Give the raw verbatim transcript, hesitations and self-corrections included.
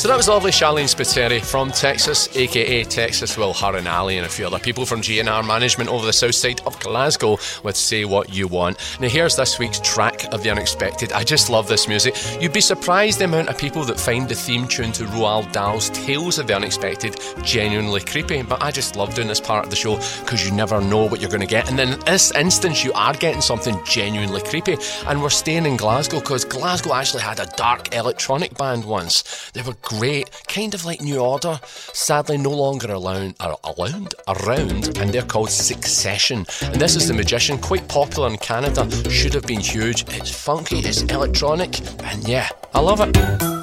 that was lovely Charlene Spiteri from Texas, aka Texas Will, her and Ali and a few other people from G N R Management over the south side of Glasgow with Say What You Want. Now here's this week's track of the unexpected. I just love this music. You'd be surprised the amount of people that find the theme tune to Roald Dahl's Tales of the Unexpected genuinely creepy, but I just love doing this part of the show because you never know what you're going to get, and then in this instance you are getting something genuinely creepy. And we're staying in Glasgow because Glasgow actually had a dark electronic band once. They were great, kind of like New Order, sadly no longer allowed, are allowed, around, and they're called Succession. And this is The Magician, quite popular in Canada, should have been huge. It's funky, it's electronic, and yeah, I love it.